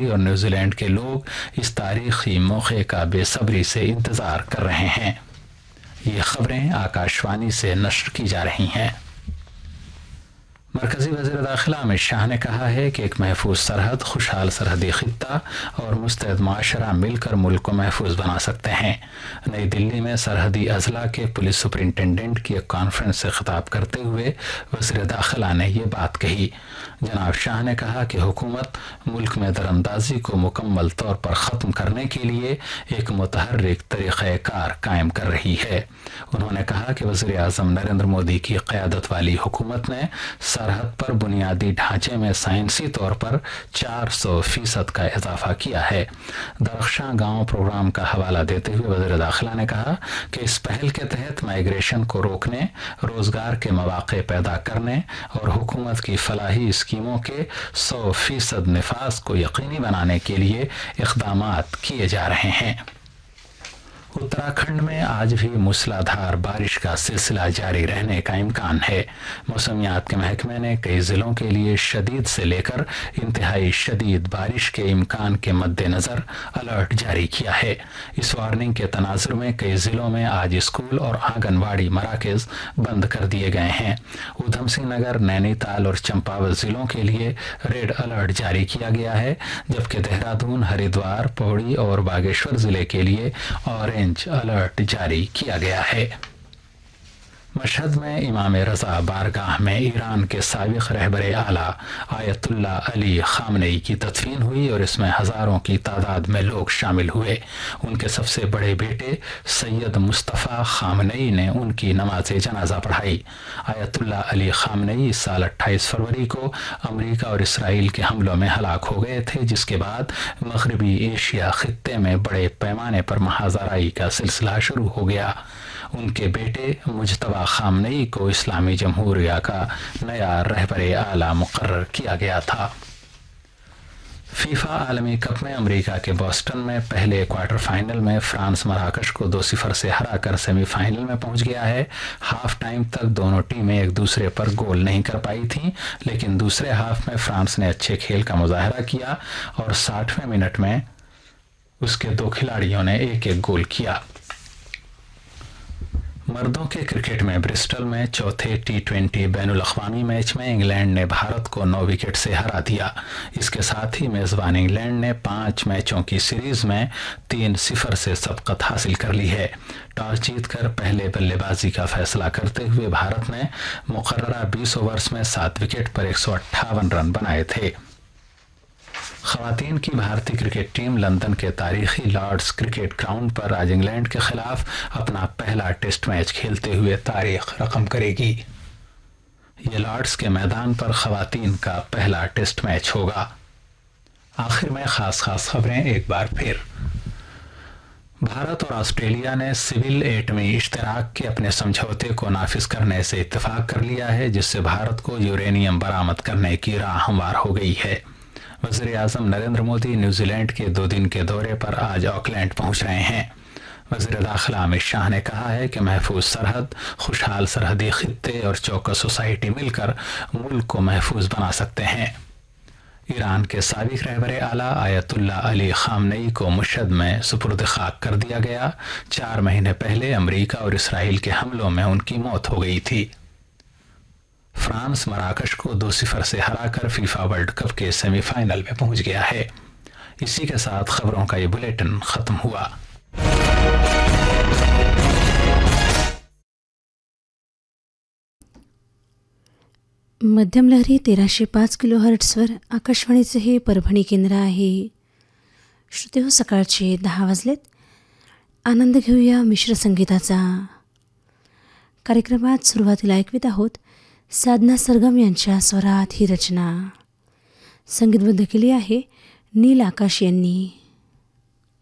मसूरी और न्यूजीलैंड के लोग इस तारीखी मौके का बेसब्री से इंतज़ार कर रहे हैं। ये खबरें आकाशवाणी से नश्र की जा रही हैं। मरकजी वज़ीर दाखिला अमित शाह ने कहा है कि एक महफूज सरहद, खुशहाल सरहदी खित्ता और मुस्तैद माशरा मिलकर मुल्क को महफूज बना सकते हैं। नई दिल्ली में सरहदी अजला के पुलिस सुपरिंटेंडेंट की एक कॉन्फ्रेंस से खिताब करते हुए वज़ीर दाखिला ने ये बात कही। जनाब शाह ने कहा कि हुकूमत मुल्क में दरअंदाजी को मुकम्मल तौर पर ख़त्म करने के लिए एक मुतहर्रिक तरीक़ाकार कायम कर रही है। उन्होंने कहा कि वज़ीर आज़म नरेंद्र मोदी की क़यादत वाली हुकूमत ने सरहद पर बुनियादी ढांचे में साइंसी तौर पर 400% का इजाफा किया है। दरख्शां गांव प्रोग्राम का हवाला देते हुए वज़ीर दाखिला ने कहा कि इस पहल के तहत माइग्रेशन को रोकने, रोज़गार के मौक़े पैदा करने और हुकूमत की फलाही स्कीमों के 100% निफाज को यकीनी बनाने के लिए इक़दामात किए जा रहे हैं। उत्तराखंड में आज भी मूसलाधार बारिश का सिलसिला जारी रहने का इम्कान है। मौसमियात के महकमे ने कई ज़िलों के लिए शदीद से लेकर इंतहाई शदीद बारिश के इम्कान के मद्देनज़र अलर्ट जारी किया है। इस वार्निंग के तनाजुर में कई ज़िलों में आज स्कूल और आंगनवाड़ी मराकज़ बंद कर दिए गए हैं। ऊधम सिंह नगर, नैनीताल और चंपावत ज़िलों के लिए रेड अलर्ट जारी किया गया है, जबकि देहरादून, हरिद्वार, पौड़ी और बागेश्वर ज़िले के लिए ऑरेंज अलर्ट जारी किया गया है। मशहद में इमाम रज़ा बारगाह में ईरान के साबिक़ रहबरे आला आयतुल्ला अली ख़ामनेई की तदफीन हुई और इसमें हज़ारों की तादाद में लोग शामिल हुए। उनके सबसे बड़े बेटे सैयद मुस्तफ़ा ख़ामनेई ने उनकी नमाज जनाजा पढ़ाई। आयतुल्ला अली ख़ामनेई इस साल 28 फरवरी को अमेरिका और इसराइल के हमलों में हलाक हो गए थे, जिसके बाद मग़रिबी एशिया ख़ित्ते में बड़े पैमाने पर महाज़राई का सिलसिला शुरू हो गया। उनके बेटे मुजतबा ख़ामनेई को इस्लामी जमहूरिया का नया रहबरे आला मुकर्रर किया गया था। फीफा आलमी कप में अमेरिका के बोस्टन में पहले क्वार्टर फाइनल में फ्रांस मराकश को 2-0 से हराकर सेमीफाइनल में पहुंच गया है। हाफ टाइम तक दोनों टीमें एक दूसरे पर गोल नहीं कर पाई थीं, लेकिन दूसरे हाफ में फ्रांस ने अच्छे खेल का मुजाहरा किया और 60वें मिनट में उसके दो खिलाड़ियों ने एक गोल किया। मर्दों के क्रिकेट में ब्रिस्टल में चौथे T20 बैनुल अक़वामी मैच में इंग्लैंड ने भारत को 9 विकेट से हरा दिया। इसके साथ ही मेज़बान इंग्लैंड ने 5 मैचों की सीरीज़ में 3-0 से सबकत हासिल कर ली है। टॉस जीतकर पहले बल्लेबाजी का फैसला करते हुए भारत ने मुकर्ररा 20 ओवर्स में 7 विकेट पर 158 रन बनाए थे। ख़वातीन की भारतीय क्रिकेट टीम लंदन के तारीखी लॉर्ड्स क्रिकेट ग्राउंड पर आज इंग्लैंड के खिलाफ अपना पहला टेस्ट मैच खेलते हुए तारीख रकम करेगी। ये लॉर्ड्स के मैदान पर ख़वातीन का पहला टेस्ट मैच होगा। आखिर में खास खबरें एक बार फिर। भारत और ऑस्ट्रेलिया ने सिविल एटमी इश्तराक के अपने समझौते को नाफिज करने से इत्तेफाक कर लिया है, जिससे भारत को यूरेनियम बरामद करने की राह हमवार हो गई है। वज़ीर आज़म नरेंद्र मोदी न्यूजीलैंड के 2 दिन के दौरे पर आज ऑकलैंड पहुंच रहे हैं। वज़ीर दाखिला अमित शाह ने कहा है कि महफूज सरहद, खुशहाल सरहदी खित्ते और चौकस सोसाइटी मिलकर मुल्क को महफूज बना सकते हैं। ईरान के साबिक़ रहबरे आला आयतुल्ला अली ख़ामनेई को मशहद में सुपुर्द खाक कर दिया गया। 4 महीने पहले अमेरिका और इसराइल के हमलों में उनकी मौत हो गई थी। फ्रांस मराकश को 2-0 से हराकर फीफा वर्ल्ड कप के सेमीफाइनल में पहुंच गया है। इसी के साथ खबरों का ये बुलेटिन खत्म हुआ। मध्यम लहरी 1305 किलोहर्ट्झवर आकाशवाणीचे हे परभणी केंद्र आहे। श्रोतेहो, सकाळचे 10 वाजलेत. आनंद घेऊया मिश्र संगीताचा. कार्यक्रमात सुरुवातीला ऐकवीत आहोत साधना सरगम यांच्या स्वरात ही रचना. संगीतबद्ध केली आहे नील आकाश यांनी.